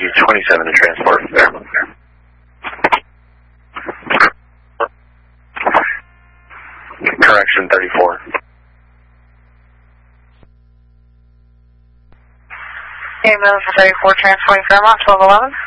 you 27 to transport there. Correction 34. Okay, move for 34, transporting Fairmont, 1211.